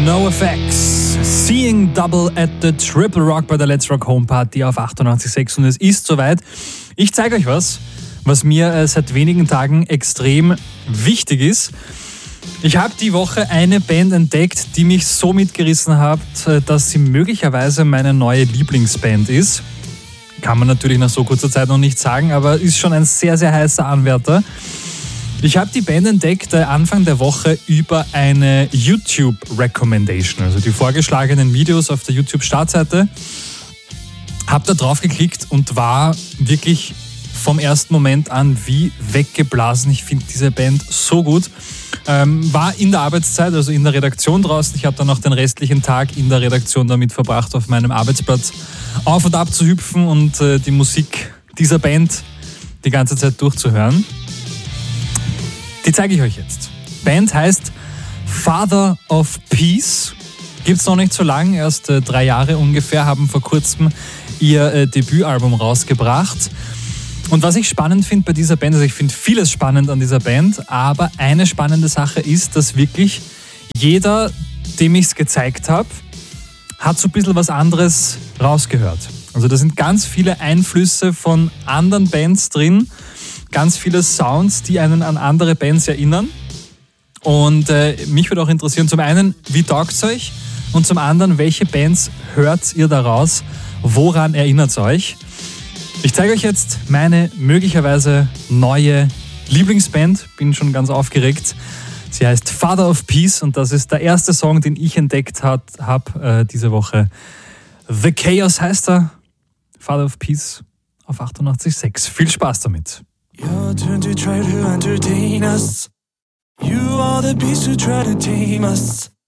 NoFX, Seeing Double at the Triple Rock bei der Let's Rock Home Party auf 98.6 und es ist soweit. Ich zeige euch was mir seit wenigen Tagen extrem wichtig ist. Ich habe die Woche eine Band entdeckt, die mich so mitgerissen hat, dass sie möglicherweise meine neue Lieblingsband ist. Kann man natürlich nach so kurzer Zeit noch nicht sagen, aber ist schon ein sehr, sehr heißer Anwärter. Ich habe die Band entdeckt Anfang der Woche über eine YouTube-Recommendation, also die vorgeschlagenen Videos auf der YouTube-Startseite. Habe da drauf geklickt und war wirklich vom ersten Moment an wie weggeblasen. Ich finde diese Band so gut. War in der Arbeitszeit, also in der Redaktion draußen. Ich habe dann noch den restlichen Tag in der Redaktion damit verbracht, auf meinem Arbeitsplatz auf und ab zu hüpfen und die Musik dieser Band die ganze Zeit durchzuhören. Die zeige ich euch jetzt. Band heißt Father of Peace. Gibt's noch nicht so lange, erst 3 Jahre ungefähr, haben vor kurzem ihr Debütalbum rausgebracht. Und was ich spannend finde bei dieser Band, also ich finde vieles spannend an dieser Band, aber eine spannende Sache ist, dass wirklich jeder, dem ich es gezeigt habe, hat so ein bisschen was anderes rausgehört. Also da sind ganz viele Einflüsse von anderen Bands drin, ganz viele Sounds, die einen an andere Bands erinnern. Und mich würde auch interessieren, zum einen, wie taugt es euch? Und zum anderen, welche Bands hört ihr daraus? Woran erinnert es euch? Ich zeige euch jetzt meine möglicherweise neue Lieblingsband. Bin schon ganz aufgeregt. Sie heißt Father of Peace und das ist der erste Song, den ich entdeckt habe diese Woche. The Chaos heißt er. Father of Peace auf 88.6. Viel Spaß damit. Your turn to try to entertain us. You are the beast who try to tame us.